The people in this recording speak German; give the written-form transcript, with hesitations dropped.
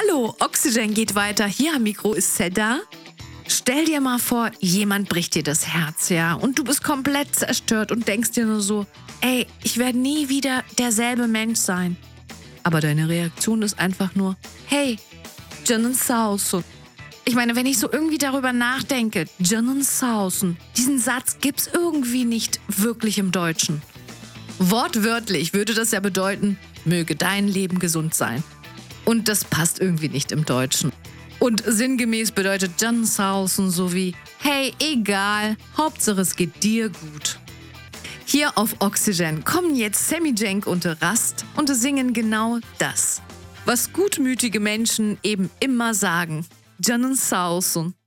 Hallo, Oxygen geht weiter. Hier am Mikro ist Seda. Stell dir mal vor, jemand bricht dir das Herz, ja, und du bist komplett zerstört und denkst dir nur so, ey, ich werde nie wieder derselbe Mensch sein. Aber deine Reaktion ist einfach nur, hey, canın sağ olsun. Ich meine, wenn ich so irgendwie darüber nachdenke, canın sağ olsun, diesen Satz gibt's irgendwie nicht wirklich im Deutschen. Wortwörtlich würde das ja bedeuten, möge dein Leben gesund sein. Und das passt irgendwie nicht im Deutschen. Und sinngemäß bedeutet canın sağ olsun so wie, hey, egal, Hauptsache es geht dir gut. Hier auf Oxygen kommen jetzt Sammy Cenk und Rast und singen genau das, was gutmütige Menschen eben immer sagen. Canın sağ olsun.